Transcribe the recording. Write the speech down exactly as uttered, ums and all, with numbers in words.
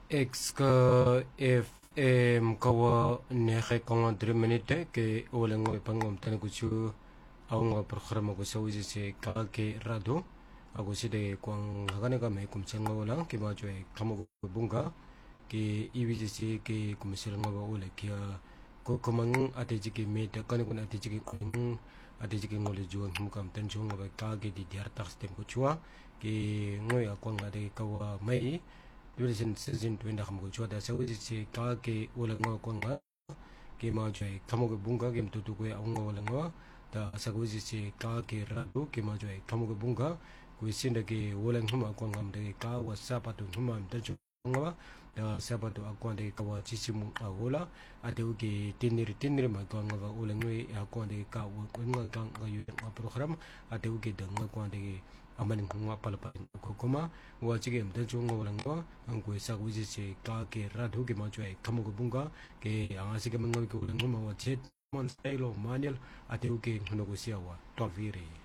X ka F M kawa nehe kong three minute ke olang o pangom tan kuchu aung programa ko sa uji se ka ke rado ako si de kwang hagane ka me kum chang wala ke ma joe kamo bunga ke ibiji se ke kum sel ngawa ole kia ko komang ate jiki me ta kan kun ate jiki kun ate jiki ngole juang hum kam tan chung ba ka ke di diar tax tem ko chua ke ngoi akwang ate kawa mai During season twenty ham ko chua da sa uji se ka ke olang ngawa kwang ba ke ma joe kamo bunga game tu tu ko aung wala ngawa da sa uji se ka ke rado ke ma joe kamo bunga ko sinda ke olang hum akwang ngam de ka wa sa pa tu hum am ta chung ngawa da sabato akwande kawa chisimu agola ate uke tiniri tiniri ma kwanga va ulengwe akwande ka wenga kanga yu nga program ate uke danga kwande amani ngwa palpa kokoma wa chige mta chunga walangwa angwe sa wiji se ka ke radhu ke ma chwe kamugo bunga ke angasi ke mangwa ke ulengwa ma wa chet mon style manual ate uke ngono ko siawa twelve